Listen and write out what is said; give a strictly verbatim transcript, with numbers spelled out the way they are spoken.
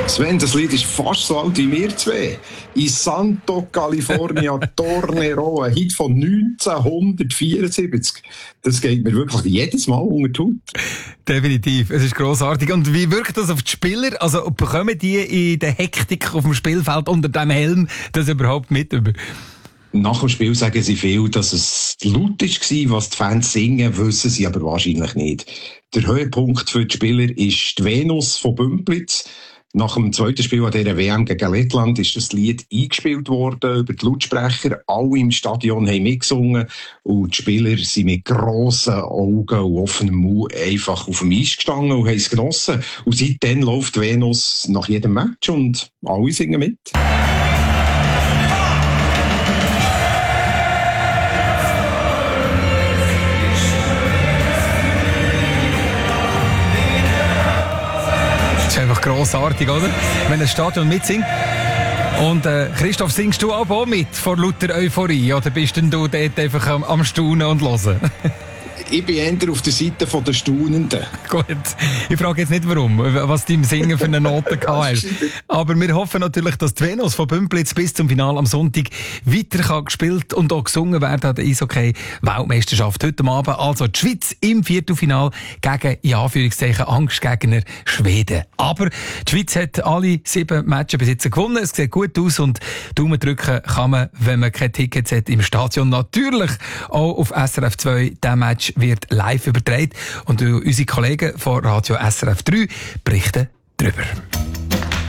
Sven, das Lied ist fast so alt wie wir zwei. In Santo California Tornero, ein Hit von neunzehnhundertvierundsiebzig. Das geht mir wirklich jedes Mal unter die Haut. Definitiv, es ist grossartig. Und wie wirkt das auf die Spieler? Also bekommen die in der Hektik auf dem Spielfeld unter dem Helm das überhaupt mit? Nach dem Spiel sagen sie viel, dass es laut war, was die Fans singen, wissen sie aber wahrscheinlich nicht. Der Höhepunkt für die Spieler ist die Venus von Bümplitz. Nach dem zweiten Spiel an dieser W M gegen Lettland ist das Lied eingespielt worden über die Lautsprecher. Alle im Stadion haben mitgesungen und die Spieler sind mit grossen Augen und offenem Mund einfach auf dem Eis gestanden und haben es genossen. Und seitdem läuft Venus nach jedem Match und alle singen mit. Das ist einfach grossartig, oder? Wenn ein Stadion mitsingt. Und äh, Christoph, singst du auch mit vor lauter Euphorie? Oder bist denn du dort einfach am, am Staunen und Hören? Ich bin eher auf der Seite der Staunenden. Gut, ich frage jetzt nicht warum, was du im Singen für eine Note gehabt hast. Aber wir hoffen natürlich, dass die Venus von Bümplitz bis zum Finale am Sonntag weiter kann gespielt und auch gesungen werden an der Eishockey-Weltmeisterschaft heute Abend. Also die Schweiz im Viertelfinale gegen, in Anführungszeichen, Angstgegner Schweden. Aber die Schweiz hat alle sieben Matches bis jetzt gewonnen. Es sieht gut aus und Daumen drücken kann man, wenn man keine Tickets hat, im Stadion. Natürlich auch auf S R F zwei. Der Match wird live übertragen und unsere Kollegen von Radio S R F drei berichten darüber.